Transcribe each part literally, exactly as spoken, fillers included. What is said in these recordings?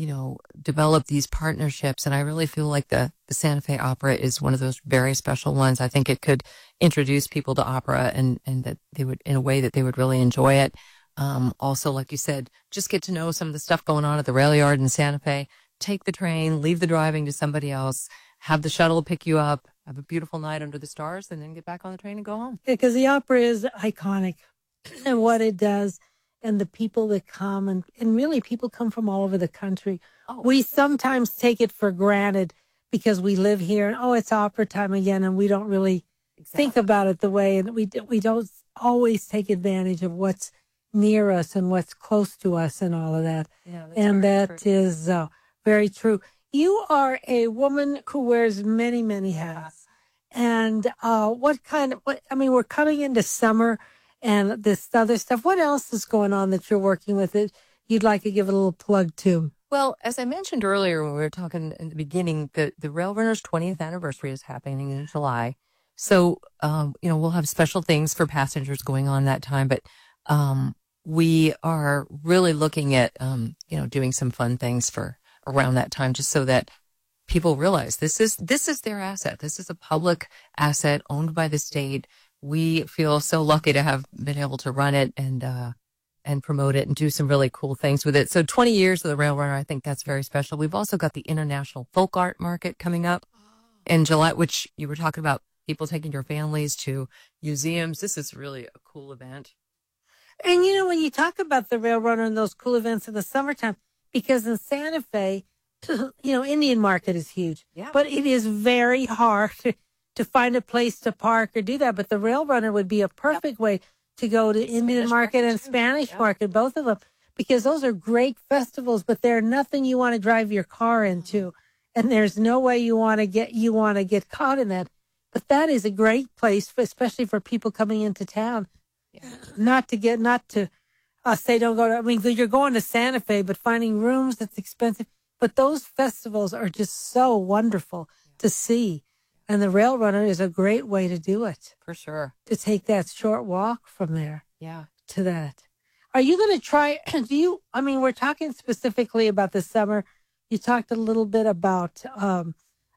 you know, develop these partnerships. And I really feel like the, the Santa Fe Opera is one of those very special ones. I think it could introduce people to opera and, and that they would, in a way that they would really enjoy it. Um, also, like you said, just get to know some of the stuff going on at the rail yard in Santa Fe. Take the train, leave the driving to somebody else, have the shuttle pick you up, have a beautiful night under the stars, and then get back on the train and go home. Because the opera is iconic and what it does and the people that come. And, and really, people come from all over the country. Oh. We sometimes take it for granted because we live here and, oh, it's opera time again, and we don't really exactly. think about it the way, and we, we don't always take advantage of what's near us and what's close to us and all of that. Yeah, and that true. is uh, very true. You are a woman who wears many, many hats. And uh, what kind of, what, I mean, we're coming into summer and this other stuff. What else is going on that you're working with it you'd like to give a little plug to? Well, as I mentioned earlier when we were talking in the beginning, the, the Rail Runners' twentieth anniversary is happening in July. So, um, you know, we'll have special things for passengers going on that time. But um, we are really looking at, um, you know, doing some fun things for around that time, just so that people realize this is this is their asset. This is a public asset owned by the state. We feel so lucky to have been able to run it and uh, and promote it and do some really cool things with it. So twenty years of the Rail Runner, I think that's very special. We've also got the International Folk Art Market coming up in July, which you were talking about people taking your families to museums. This is really a cool event. And, you know, when you talk about the Rail Runner and those cool events in the summertime, because in Santa Fe, you know, Indian Market is huge, yeah. but it is very hard to, to find a place to park or do that. But the Rail Runner would be a perfect yep. way to go to Spanish Indian Market, market and too. Spanish yep. Market, both of them, because those are great festivals, but they're nothing you want to drive your car into. And there's no way you want to get, you want to get caught in that. But that is a great place, for, especially for people coming into town, yeah. not to get, not to uh, say don't go to, I mean, you're going to Santa Fe, but finding rooms, that's expensive. But those festivals are just so wonderful yeah. to see. And the Rail Runner is a great way to do it. For sure. To take that short walk from there yeah. to that. Are you going to try, do you, I mean, we're talking specifically about the summer. You talked a little bit about um,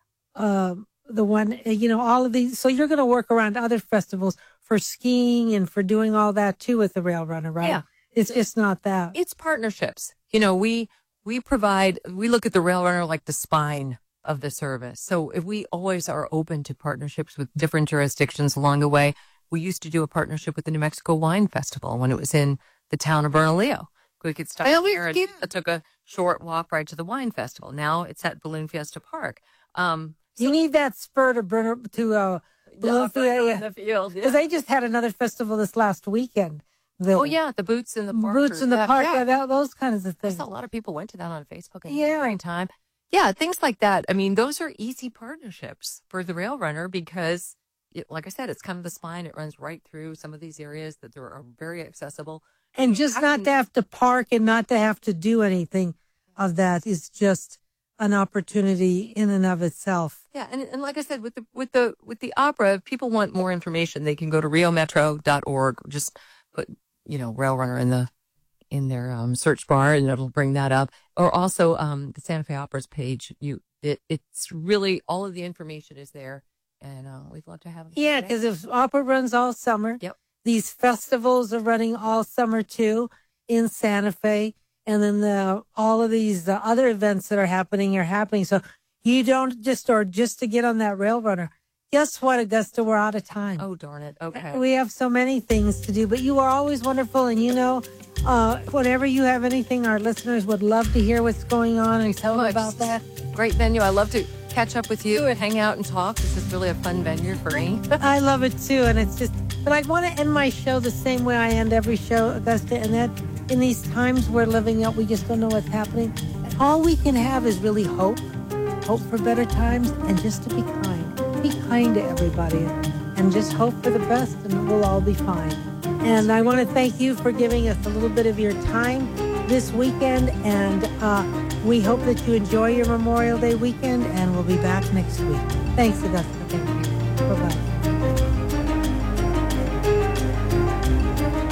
uh, the one, you know, all of these. So you're going to work around other festivals for skiing and for doing all that too with the Rail Runner, right? Yeah. It's just not that. It's partnerships. You know, we, we provide, we look at the Rail Runner like the spine of the service. So if we always are open to partnerships with different jurisdictions along the way, we used to do a partnership with the New Mexico Wine Festival when it was in the town of Bernalillo. We could stop here and I took a short walk right to the wine festival. Now it's at Balloon Fiesta Park. Um, so you need that spur to burn to uh, Balloon Fiesta the field. Because yeah. they just had another festival this last weekend. The, oh yeah, the Boots in the Park. Boots in the yeah, Park, yeah. yeah, that, those kinds of things. I saw a lot of people went to that on Facebook at yeah. the time. Yeah, things like that. I mean, those are easy partnerships for the Rail Runner because, it, like I said, it's kind of the spine. It runs right through some of these areas that are very accessible. And just not to have to park and not to have to do anything of that is just an opportunity in and of itself. Yeah, and, and like I said, with the with the with the opera, if people want more information, they can go to rio metro dot org. Just put, you know, Rail Runner in the in their um, search bar, and it'll bring that up. Or also um, the Santa Fe Opera's page. You, it, it's really all of the information is there, and uh, we'd love to have. Yeah, because if opera runs all summer, yep. These festivals are running all summer too in Santa Fe, and then the all of these uh, other events that are happening are happening. So you don't just or just to get on that Rail Runner. Guess what, Augusta? We're out of time. Oh, darn it. Okay. We have so many things to do, but you are always wonderful. And, you know, uh, whenever you have anything, our listeners would love to hear what's going on and tell them about that. Great venue. I love to catch up with you and hang out and talk. This is really a fun venue for me. I love it, too. And it's just, but I want to end my show the same way I end every show, Augusta, and that in these times we're living up, we just don't know what's happening. And all we can have is really hope, hope for better times, and just to be kind. Be kind to everybody and just hope for the best and we'll all be fine. And I want to thank you for giving us a little bit of your time this weekend, and uh, we hope that you enjoy your Memorial Day weekend, and we'll be back next week. Thanks, Augusta. Thank you. Bye-bye.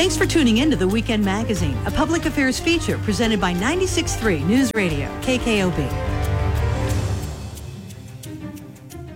Thanks for tuning in to The Weekend Magazine, a public affairs feature presented by ninety-six point three News Radio, K K O B.